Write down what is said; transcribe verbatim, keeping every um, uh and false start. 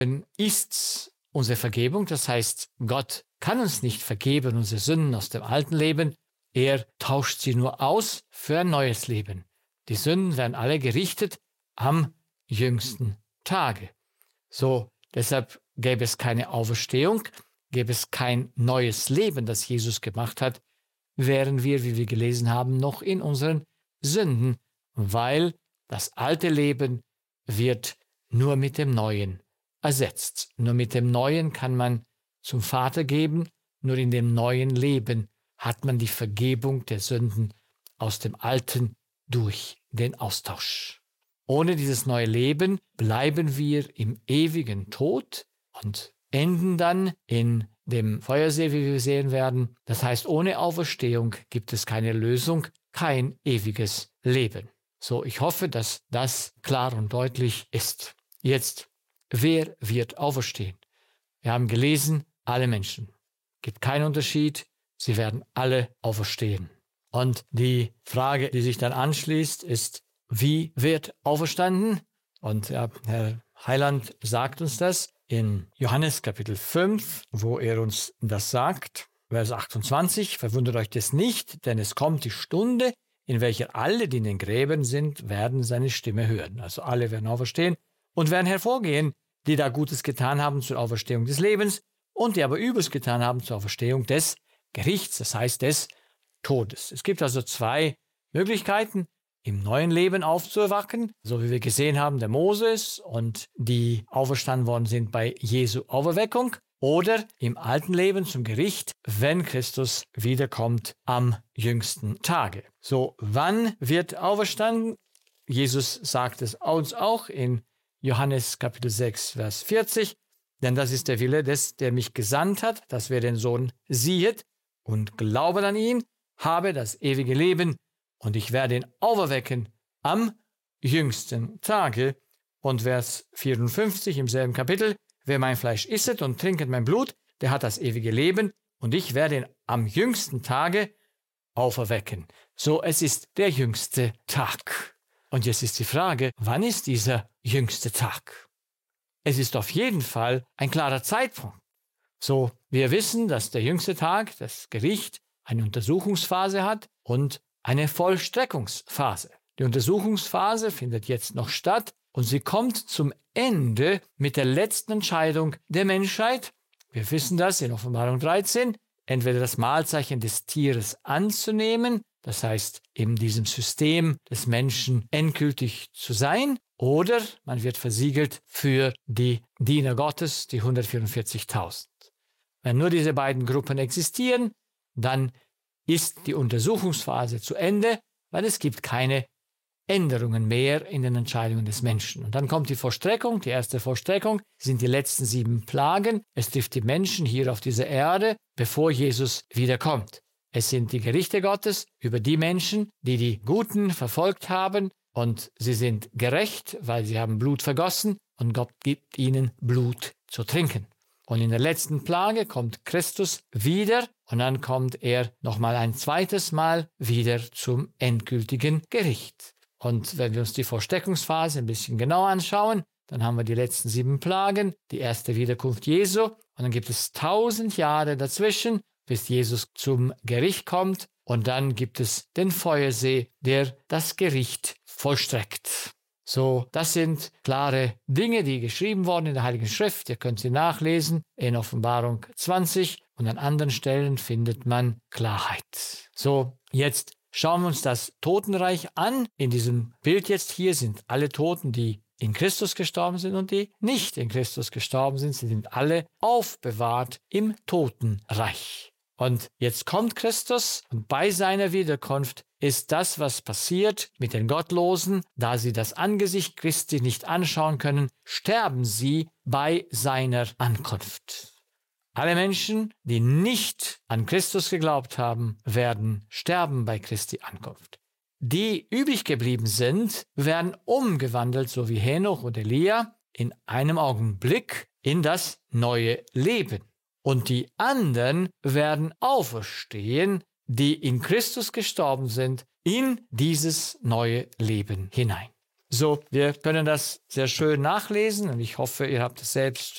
ist unsere Vergebung. Das heißt, Gott kann uns nicht vergeben, unsere Sünden aus dem alten Leben. Er tauscht sie nur aus für ein neues Leben. Die Sünden werden alle gerichtet am jüngsten Tage. So, deshalb gäbe es keine Auferstehung, gäbe es kein neues Leben, das Jesus gemacht hat, wären wir, wie wir gelesen haben, noch in unseren Sünden, weil das alte Leben wird nur mit dem Neuen ersetzt. Nur mit dem Neuen kann man zum Vater geben, nur in dem neuen Leben hat man die Vergebung der Sünden aus dem Alten durch den Austausch. Ohne dieses neue Leben bleiben wir im ewigen Tod und enden dann in dem Feuersee, wie wir sehen werden. Das heißt, ohne Auferstehung gibt es keine Lösung, kein ewiges Leben. So, ich hoffe, dass das klar und deutlich ist. Jetzt, wer wird auferstehen? Wir haben gelesen, alle Menschen. Gibt keinen Unterschied, sie werden alle auferstehen. Und die Frage, die sich dann anschließt, ist, wie wird auferstanden? Und ja, Herr Heiland sagt uns das in Johannes Kapitel fünf, wo er uns das sagt, Vers achtundzwanzig, verwundert euch das nicht, denn es kommt die Stunde, in welcher alle, die in den Gräbern sind, werden seine Stimme hören. Also alle werden auferstehen und werden hervorgehen, die da Gutes getan haben zur Auferstehung des Lebens und die aber Übles getan haben zur Auferstehung des Gerichts, das heißt des Todes. Es gibt also zwei Möglichkeiten, im neuen Leben aufzuerwachen, so wie wir gesehen haben, der Moses und die auferstanden worden sind bei Jesu Auferweckung, oder im alten Leben zum Gericht, wenn Christus wiederkommt am jüngsten Tage. So, wann wird auferstanden? Jesus sagt es uns auch in Johannes Kapitel sechs, Vers vierzig, denn das ist der Wille des, der mich gesandt hat, dass wer den Sohn siehet und glauben an ihn, habe das ewige Leben und ich werde ihn auferwecken am jüngsten Tage. Und Vers vierundfünfzig im selben Kapitel, wer mein Fleisch isset und trinket mein Blut, der hat das ewige Leben und ich werde ihn am jüngsten Tage auferwecken. So, es ist der jüngste Tag. Und jetzt ist die Frage, wann ist dieser jüngste Tag? Es ist auf jeden Fall ein klarer Zeitpunkt. So, wir wissen, dass der jüngste Tag, das Gericht, eine Untersuchungsphase hat und eine Vollstreckungsphase. Die Untersuchungsphase findet jetzt noch statt und sie kommt zum Ende mit der letzten Entscheidung der Menschheit. Wir wissen das in Offenbarung dreizehn, entweder das Mahlzeichen des Tieres anzunehmen, das heißt, in diesem System des Menschen endgültig zu sein, oder man wird versiegelt für die Diener Gottes, die hundertvierundvierzigtausend. Wenn nur diese beiden Gruppen existieren, dann ist die Untersuchungsphase zu Ende, weil es gibt keine Änderungen mehr in den Entscheidungen des Menschen. Und dann kommt die Vollstreckung. Die erste Vollstreckung sind die letzten sieben Plagen. Es trifft die Menschen hier auf dieser Erde, bevor Jesus wiederkommt. Es sind die Gerichte Gottes über die Menschen, die die Guten verfolgt haben, und sie sind gerecht, weil sie haben Blut vergossen und Gott gibt ihnen Blut zu trinken. Und in der letzten Plage kommt Christus wieder und dann kommt er nochmal ein zweites Mal wieder zum endgültigen Gericht. Und wenn wir uns die Vollstreckungsphase ein bisschen genauer anschauen, dann haben wir die letzten sieben Plagen, die erste Wiederkunft Jesu und dann gibt es tausend Jahre dazwischen, bis Jesus zum Gericht kommt und dann gibt es den Feuersee, der das Gericht vollstreckt. So, das sind klare Dinge, die geschrieben wurden in der Heiligen Schrift. Ihr könnt sie nachlesen in Offenbarung zwanzig und an anderen Stellen findet man Klarheit. So, jetzt schauen wir uns das Totenreich an. In diesem Bild jetzt hier sind alle Toten, die in Christus gestorben sind und die nicht in Christus gestorben sind. Sie sind alle aufbewahrt im Totenreich. Und jetzt kommt Christus und bei seiner Wiederkunft ist das, was passiert mit den Gottlosen, da sie das Angesicht Christi nicht anschauen können, sterben sie bei seiner Ankunft. Alle Menschen, die nicht an Christus geglaubt haben, werden sterben bei Christi Ankunft. Die übrig geblieben sind, werden umgewandelt, so wie Henoch und Elia, in einem Augenblick in das neue Leben. Und die anderen werden auferstehen, die in Christus gestorben sind, in dieses neue Leben hinein. So, wir können das sehr schön nachlesen und ich hoffe, ihr habt es selbst